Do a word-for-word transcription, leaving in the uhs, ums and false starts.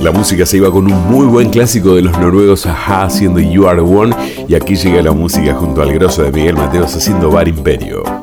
La música se iba con un muy buen clásico de los noruegos A-ha haciendo You Are the One, y aquí llega la música junto al grosso de Miguel Mateos haciendo Bar Imperio.